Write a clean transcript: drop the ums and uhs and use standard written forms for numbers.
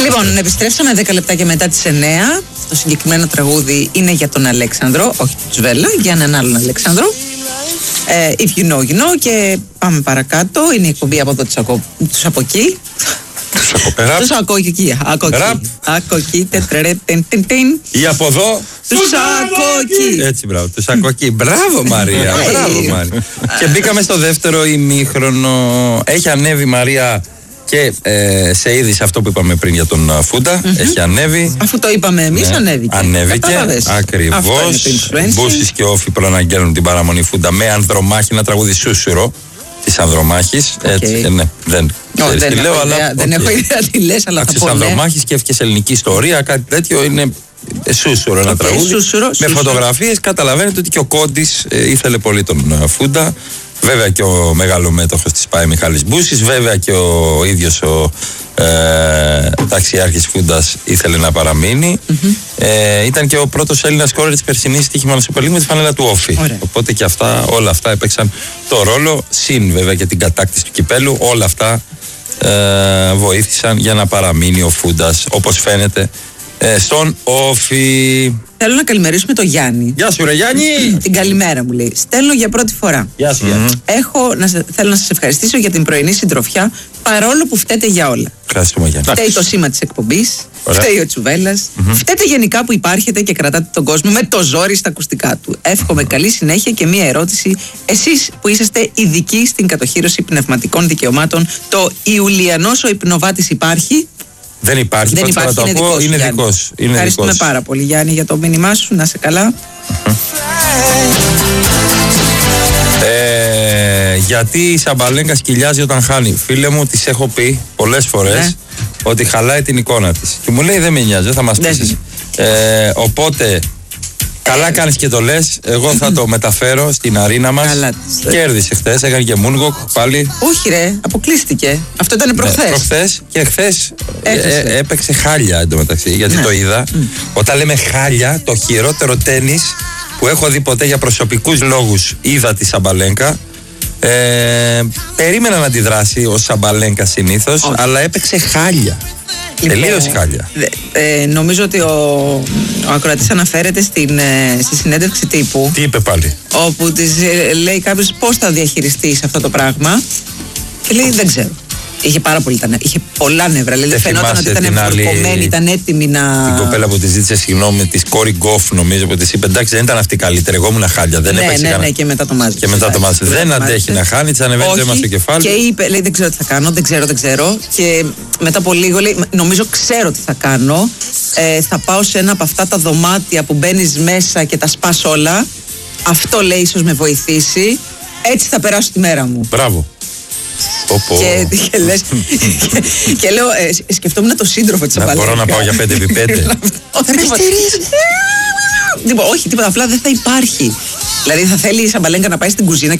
Λοιπόν, επιστρέψαμε 10 λεπτάκια μετά τις 9. Το συγκεκριμένο τραγούδι είναι για τον Αλέξανδρο, όχι τον Τσβέλα, για έναν άλλον Αλέξανδρο. If you know, you know. Και πάμε παρακάτω. Είναι η εκπομπή από εδώ τους από εκεί. Τους από εκεί. Από εκεί. Ή από εδώ. Τους από εκεί. Έτσι, μπράβο. Τους από εκεί. Μπράβο, Μαρία. Και μπήκαμε στο δεύτερο ημίχρονο. Έχει ανέβει η Μαρία. Και σε είδηση αυτό που είπαμε πριν για τον Φούντα, έχει ανέβει. Αφού το είπαμε εμείς, ανέβηκε. Ανέβηκε. Ακριβώς. Μπούσης και Όφη προαναγγέλνουν την παραμονή Φούντα με Ανδρομάχη, ένα τραγούδι σούσουρο της Ανδρομάχης. Έτσι, ναι, δεν έχω ιδέα τι λες, αλλά θα πω. Ανδρομάχης και έφυγε σε ελληνική ιστορία, κάτι τέτοιο είναι. Σούσουρο, ένα τραγούδι. Με φωτογραφίες. Καταλαβαίνετε ότι και ο Κόντης ήθελε πολύ τον Φούντα. Βέβαια και ο μεγαλομέτωχος της ΠΑΕ Μιχάλης Μπούσης, βέβαια και ο ίδιος ο ταξιάρχης Φούντας ήθελε να παραμείνει. Ήταν και ο πρώτος Έλληνας σκόρερ της περσινής στοίχημα Super League με τη φανέλα του Όφη. Οπότε και όλα αυτά έπαιξαν το ρόλο, συν βέβαια και την κατάκτηση του κυπέλου, όλα αυτά βοήθησαν για να παραμείνει ο Φούντας, όπως φαίνεται, στον Όφη. Θέλω να καλημερίσουμε τον Γιάννη. Γεια σου, ρε Γιάννη! Την καλημέρα μου λέει. Στέλνω για πρώτη φορά. Γεια σου, Γιάννη. Θέλω να σας ευχαριστήσω για την πρωινή συντροφιά, παρόλο που φταίτε για όλα. Ευχαριστούμε, Γιάννη. Φταίει το σήμα της εκπομπής, φταίει ο Τσουβέλλας, φταίτε γενικά που υπάρχετε και κρατάτε τον κόσμο με το ζόρι στα ακουστικά του. Εύχομαι καλή συνέχεια και μία ερώτηση. Εσείς που είσαστε ειδικοί στην κατοχύρωση πνευματικών δικαιωμάτων, το Ιουλιανός ο Υπνοβάτης υπάρχει? Δεν υπάρχει, δεν υπάρχει, είναι δικός. Ευχαριστούμε πάρα πολύ, Γιάννη, για το μήνυμά σου. Να είσαι καλά. Γιατί η Σαμπαλένκα σκυλιάζει όταν χάνει? Φίλε μου, της έχω πει πολλές φορές ότι χαλάει την εικόνα της. Και μου λέει δεν με νοιάζει, δεν θα μας πείσεις. Οπότε καλά κάνεις και το λες. Εγώ θα το μεταφέρω στην αρίνα μας. Κέρδισε χθες, έκανε και Μούνγκοκ πάλι. Όχι ρε, αποκλείστηκε. Αυτό ήταν προχθές. Προχθές και χθες έπαιξε χάλια εντωμεταξύ. Γιατί το είδα. Όταν λέμε χάλια, το χειρότερο τένις που έχω δει ποτέ για προσωπικούς λόγους, είδα τη Σαμπαλένκα. Περίμενα να αντιδράσει ο Σαμπαλένκα συνήθως, αλλά έπαιξε χάλια. Τελείως χάλια. Νομίζω ότι ο ακροατής αναφέρεται στη συνέντευξη τύπου. Τι είπε πάλι? Όπου της λέει κάποιος πώς θα διαχειριστείς αυτό το πράγμα. Και λέει δεν ξέρω. Είχε πολλά νεύρα. Δηλαδή φαινόταν ότι ήταν εμφορκωμένη, ήταν έτοιμη να. Την κοπέλα που τη ζήτησε συγγνώμη, τη Κόρι Γκόφ, νομίζω που τη είπε εντάξει, δεν ήταν αυτή καλύτερη. Εγώ ήμουν χάλια. Δεν έπαιξε κανένα. Ναι, και μετά το μάζεψε. Και μετά το μάζεψε. Δεν αντέχει να χάνει, τη ανεβαίνει το αίμα στο κεφάλι. Και είπε, λέει δεν ξέρω τι θα κάνω, δεν ξέρω. Και μετά από λίγο λέει, νομίζω ξέρω τι θα κάνω. Θα πάω σε ένα από αυτά τα δωμάτια που μπαίνει μέσα και τα σπάς όλα. Αυτό λέει ίσως με βοηθήσει. Έτσι θα περάσω τη μέρα μου. Μπράβο. Και λέω, σκεφτόμουν το σύντροφο της Σαμπαλένκα. Μπορώ να πάω για 5x5. Δεν με στηρίζει. Όχι, τίποτα, απλά δεν θα υπάρχει. Δηλαδή θα θέλει η Σαμπαλένκα να πάει στην κουζίνα